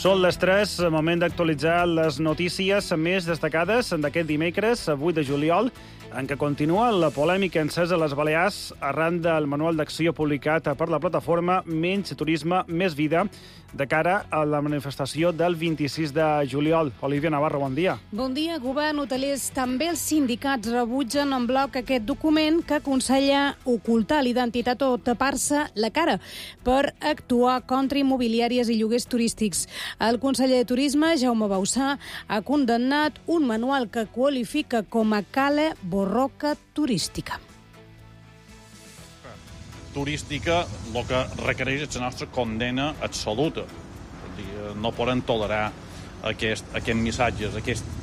Són les 3, moment d'actualitzar les notícies més destacades d'aquest dimecres, 8 de juliol, en què continua la polèmica encesa a les Balears arran del manual d'acció publicat per la plataforma Menys Turisme, Més Vida, de cara a la manifestació del 26 de juliol. Olivia Navarro, bon dia. Bon dia, govern, hotelers. També els sindicats rebutgen en bloc aquest document que aconsella ocultar l'identitat o tapar-se la cara per actuar contra immobiliàries i lloguers turístics. El conseller de Turisme, Jaume Bauzá, ha condemnat un manual que qualifica com a cala borroca turística. Turística, el que requereix és la nostra condena absoluta. No podem tolerar aquests missatges,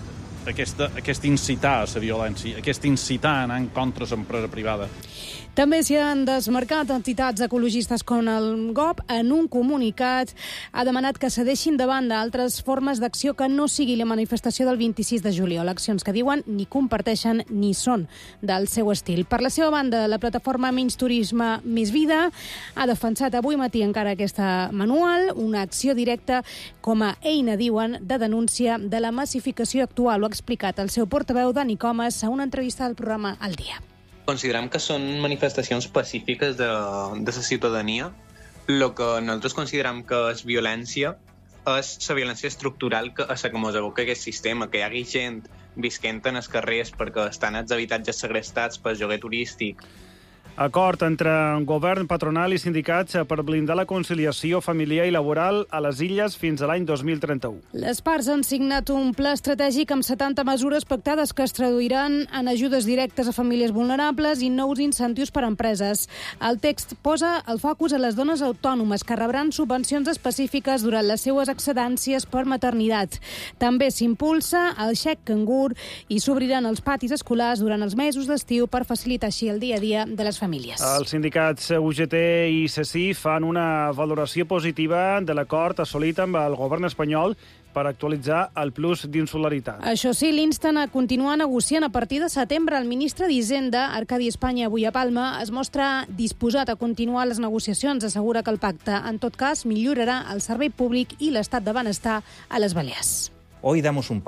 aquest incitar a la violència, aquest incitar a anar en contra de l'empresa privada. També s'hi han desmarcat entitats ecologistes com el GOP. En un comunicat ha demanat que cedeixin davant d'altres formes d'acció que no sigui la manifestació del 26 de juliol. Accions que diuen ni comparteixen ni són del seu estil. Per la seva banda, la plataforma Menys Turisme, Més Vida ha defensat avui matí encara aquesta manual, una acció directa com a eina, diuen, de denúncia de la massificació actual. Ho ha explicat el seu portaveu, Dani Comas, a una entrevista del programa El Dia. Considerem que són manifestacions pacífiques de la ciutadania. El que nosaltres considerem que és violència és la violència estructural a la que ens aboca aquest sistema, que hi hagi gent visquent en els carrers perquè estan els habitatges segrestats pel lloguer turístic. Acord entre govern, patronal i sindicats per blindar la conciliació familiar i laboral a les Illes fins a l'any 2031. Les parts han signat un pla estratègic amb 70 mesures pactades que es traduiran en ajudes directes a famílies vulnerables i nous incentius per a empreses. El text posa el focus a les dones autònomes que rebran subvencions específiques durant les seues excedències per maternitat. També s'impulsa el xec cangur i s'obriran els patis escolars durant els mesos d'estiu per facilitar així el dia a dia de les famílies. Els sindicats UGT i CECI fan una valoració positiva de l'acord assolit amb el govern espanyol per actualitzar el plus d'insularitat. Això sí, l'insten a continuar negociant a partir de setembre. El ministre d'Hisenda, Arcadi Espanya, avui a Palma, es mostra disposat a continuar les negociacions. Assegura que el pacte, en tot cas, millorarà el servei públic i l'estat de benestar a les Balears. Hoy damos un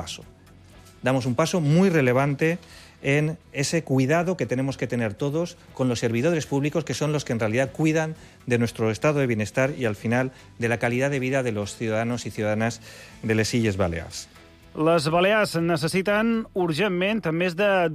paso muy relevante en ese cuidado que tenemos que tener todos con los servidores públicos, que son los que en realidad cuidan de nuestro estado de bienestar y, al final, de la calidad de vida de los ciudadanos y ciudadanas de les Illes Balears. Les Balears necessiten urgentment més de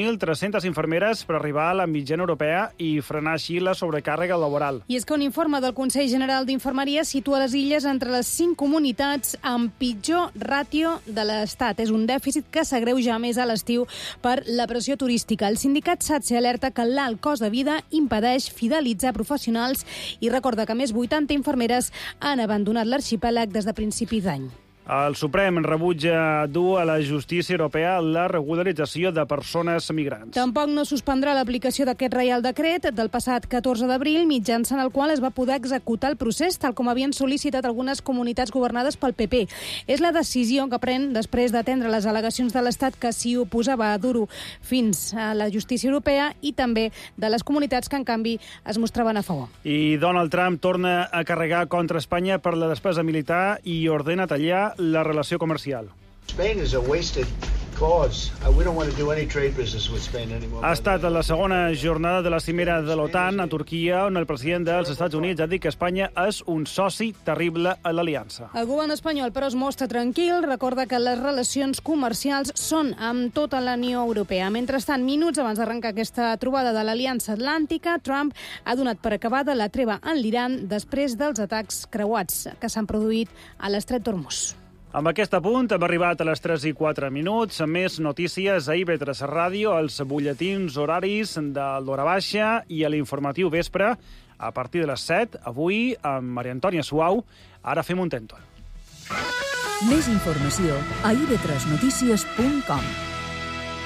2.300 infermeres per arribar a la mitjana europea i frenar així la sobrecàrrega laboral. I és que un informe del Consell General d'Infermeria situa les Illes entre les 5 comunitats amb pitjor ràtio de l'Estat. És un dèficit que s'agreuja més a l'estiu per la pressió turística. El sindicat SATSE alerta que l'alt cost de vida impedeix fidelitzar professionals i recorda que més 80 infermeres han abandonat l'arxipèlag des de principis d'any. El Suprem rebutja dur a la justícia europea la regularització de persones migrants. Tampoc no suspendrà l'aplicació d'aquest Reial Decret del passat 14 d'abril, mitjançant el qual es va poder executar el procés, tal com havien sol·licitat algunes comunitats governades pel PP. És la decisió que pren després d'atendre les al·legacions de l'Estat que s'hi oposava a dur-ho fins a la justícia europea i també de les comunitats que, en canvi, es mostraven a favor. I Donald Trump torna a carregar contra Espanya per la despesa militar i ordena tallar la relació comercial. Spain is a wasted cause. We don't want to do any trade business with Spain anymore. Ha estat la segona jornada de la cimera de l'OTAN a Turquia, on el president dels Estats Units ha dit que Espanya és un soci terrible a l'aliança. El govern espanyol, però, es mostra tranquil, recorda que les relacions comercials són amb tota la Unió Europea. Mentrestant, minuts abans d'arrencar aquesta trobada de l'Aliança Atlàntica, Trump ha donat per acabada la treva en l'Iran després dels atacs creuats que s'han produït a l'estret d'Hormuz. Amb aquest apunt hem arribat a les 3:04. Més notícies a IB3 Ràdio, als butlletins horaris de l'hora baixa i a l'informatiu vespre a partir de les 7. Avui amb Maria Antònia Suau. Ara fem un tèntol. Més informació a ib3notícies.com.